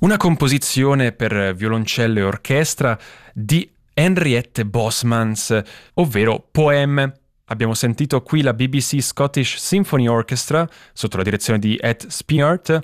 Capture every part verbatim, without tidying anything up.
Una composizione per violoncello e orchestra di Henriette Bosmans, ovvero Poème. Abbiamo sentito qui la B B C Scottish Symphony Orchestra sotto la direzione di Ed Spinart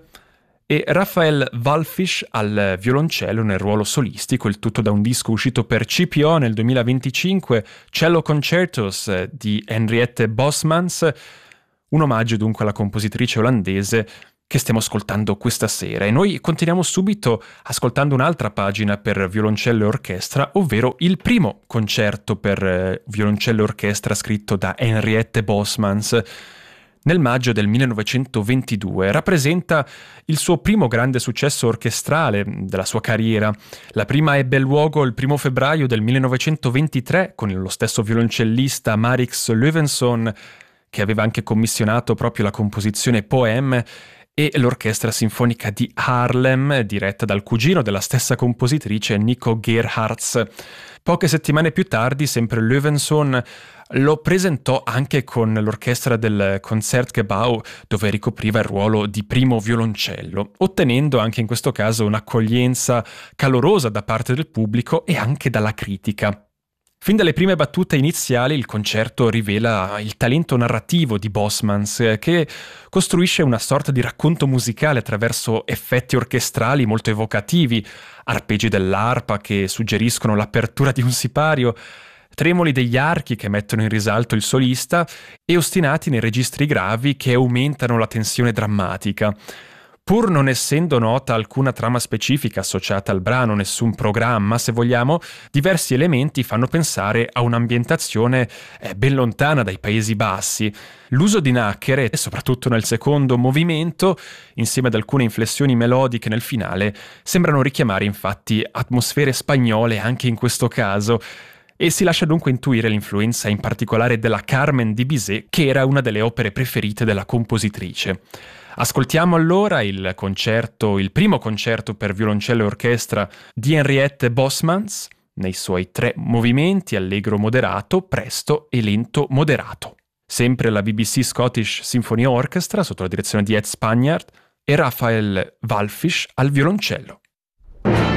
e Raphael Wallfisch al violoncello nel ruolo solistico, il tutto da un disco uscito per C P O nel duemilaventicinque, Cello Concertos di Henriette Bosmans, un omaggio dunque alla compositrice olandese che stiamo ascoltando questa sera. E noi continuiamo subito ascoltando un'altra pagina per violoncello e orchestra, ovvero il primo concerto per eh, violoncello e orchestra scritto da Henriette Bosmans nel maggio del millenovecentoventidue. Rappresenta il suo primo grande successo orchestrale della sua carriera. La prima ebbe luogo il primo febbraio del millenovecentoventitré con lo stesso violoncellista Marix Löwensohn, che aveva anche commissionato proprio la composizione Poème, e l'Orchestra Sinfonica di Haarlem, diretta dal cugino della stessa compositrice Nico Gerhardt. Poche settimane più tardi, sempre Löwensohn lo presentò anche con l'orchestra del Concertgebouw, dove ricopriva il ruolo di primo violoncello, ottenendo anche in questo caso un'accoglienza calorosa da parte del pubblico e anche dalla critica. Fin dalle prime battute iniziali il concerto rivela il talento narrativo di Bosmans, che costruisce una sorta di racconto musicale attraverso effetti orchestrali molto evocativi, arpeggi dell'arpa che suggeriscono l'apertura di un sipario, tremoli degli archi che mettono in risalto il solista e ostinati nei registri gravi che aumentano la tensione drammatica. Pur non essendo nota alcuna trama specifica associata al brano, nessun programma, se vogliamo, diversi elementi fanno pensare a un'ambientazione eh, ben lontana dai Paesi Bassi. L'uso di nacchere, soprattutto nel secondo movimento, insieme ad alcune inflessioni melodiche nel finale, sembrano richiamare infatti atmosfere spagnole anche in questo caso. E si lascia dunque intuire l'influenza in particolare della Carmen di Bizet, che era una delle opere preferite della compositrice. Ascoltiamo allora il concerto, il primo concerto per violoncello e orchestra di Henriette Bosmans, nei suoi tre movimenti, allegro moderato, presto e lento moderato. Sempre la B B C Scottish Symphony Orchestra, sotto la direzione di Ed Spaniard, e Raphael Wallfisch al violoncello.